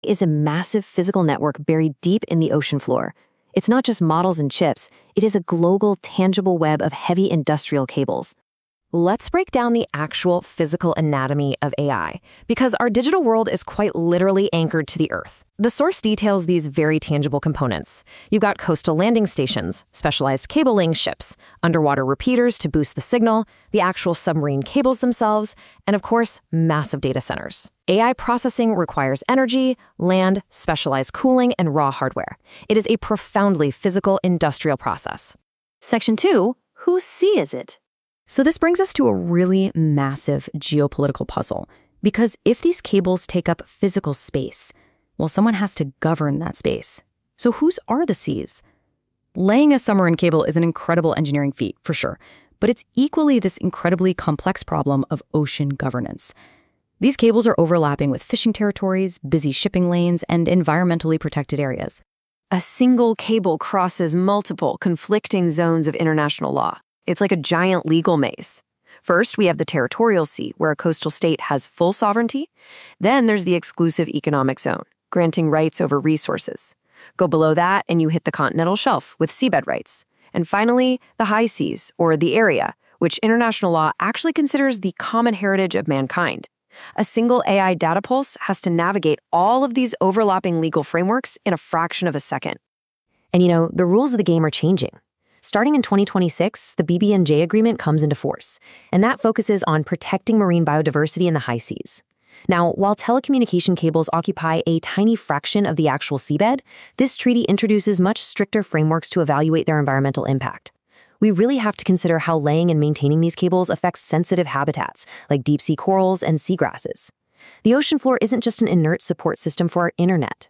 Is a massive physical network buried deep in the ocean floor. It's not just models and chips, it is a global, tangible web of heavy industrial cables. Let's break down the actual physical anatomy of AI, because our digital world is quite literally anchored to the Earth. The source details these very tangible components. You've got coastal landing stations, specialized cable laying ships, underwater repeaters to boost the signal, the actual submarine cables themselves, and of course, massive data centers. AI processing requires energy, land, specialized cooling, and raw hardware. It is a profoundly physical industrial process. Section 2, whose sea is it? So this brings us to a really massive geopolitical puzzle, because if these cables take up physical space, well, someone has to govern that space. So whose are the seas? Laying a submarine cable is an incredible engineering feat, for sure, but it's equally this incredibly complex problem of ocean governance. These cables are overlapping with fishing territories, busy shipping lanes, and environmentally protected areas. A single cable crosses multiple conflicting zones of international law. It's like a giant legal maze. First, we have the territorial sea, where a coastal state has full sovereignty. Then there's the exclusive economic zone, granting rights over resources. Go below that, and you hit the continental shelf with seabed rights. And finally, the high seas, or the area, which international law actually considers the common heritage of mankind. A single AI data pulse has to navigate all of these overlapping legal frameworks in a fraction of a second. And the rules of the game are changing. Starting in 2026, the BBNJ agreement comes into force, and that focuses on protecting marine biodiversity in the high seas. Now, while telecommunication cables occupy a tiny fraction of the actual seabed, this treaty introduces much stricter frameworks to evaluate their environmental impact. We really have to consider how laying and maintaining these cables affects sensitive habitats, like deep-sea corals and seagrasses. The ocean floor isn't just an inert support system for our internet.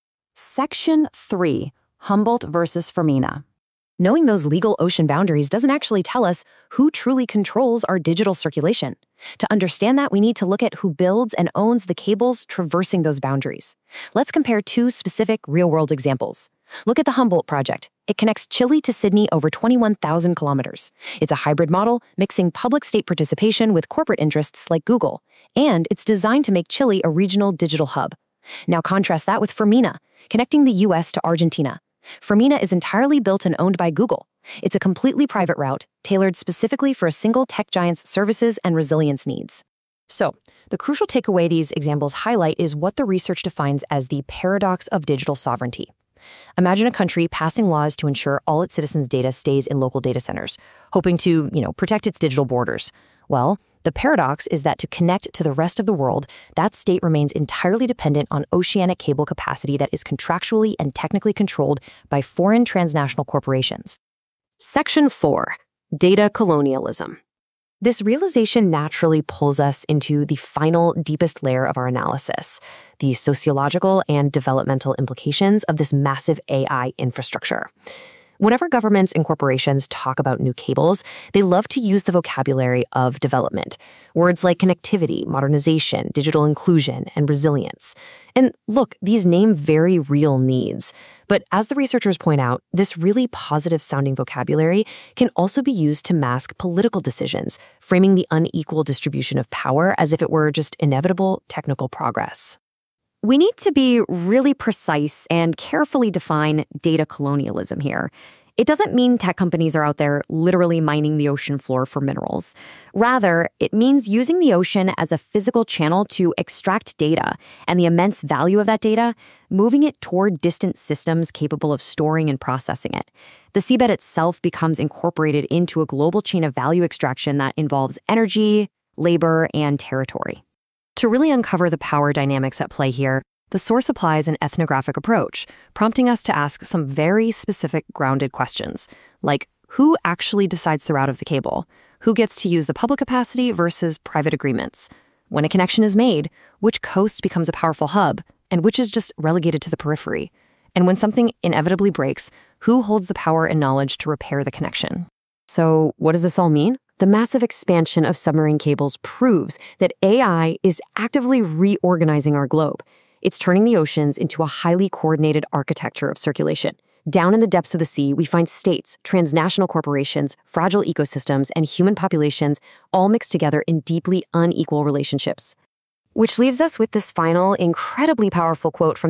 Section 3, Humboldt versus Firmina. Knowing those legal ocean boundaries doesn't actually tell us who truly controls our digital circulation. To understand that, we need to look at who builds and owns the cables traversing those boundaries. Let's compare two specific real-world examples. Look at the Humboldt project. It connects Chile to Sydney over 21,000 kilometers. It's a hybrid model, mixing public-state participation with corporate interests like Google. And it's designed to make Chile a regional digital hub. Now contrast that with Firmina, connecting the U.S. to Argentina. Firmina is entirely built and owned by Google. It's a completely private route, tailored specifically for a single tech giant's services and resilience needs. So, the crucial takeaway these examples highlight is what the research defines as the paradox of digital sovereignty. Imagine a country passing laws to ensure all its citizens' data stays in local data centers, hoping to, protect its digital borders. Well, the paradox is that to connect to the rest of the world, that state remains entirely dependent on oceanic cable capacity that is contractually and technically controlled by foreign transnational corporations. Section 4, Data Colonialism. This realization naturally pulls us into the final, deepest layer of our analysis, the sociological and developmental implications of this massive AI infrastructure. Whenever governments and corporations talk about new cables, they love to use the vocabulary of development. Words like connectivity, modernization, digital inclusion, and resilience. And look, these name very real needs. But as the researchers point out, this really positive-sounding vocabulary can also be used to mask political decisions, framing the unequal distribution of power as if it were just inevitable technical progress. We need to be really precise and carefully define data colonialism here. It doesn't mean tech companies are out there literally mining the ocean floor for minerals. Rather, it means using the ocean as a physical channel to extract data and the immense value of that data, moving it toward distant systems capable of storing and processing it. The seabed itself becomes incorporated into a global chain of value extraction that involves energy, labor, and territory. To really uncover the power dynamics at play here, the source applies an ethnographic approach, prompting us to ask some very specific grounded questions, like who actually decides the route of the cable? Who gets to use the public capacity versus private agreements? When a connection is made, which coast becomes a powerful hub, and which is just relegated to the periphery? And when something inevitably breaks, who holds the power and knowledge to repair the connection? So what does this all mean? The massive expansion of submarine cables proves that AI is actively reorganizing our globe. It's turning the oceans into a highly coordinated architecture of circulation. Down in the depths of the sea, we find states, transnational corporations, fragile ecosystems, and human populations all mixed together in deeply unequal relationships. Which leaves us with this final, incredibly powerful quote from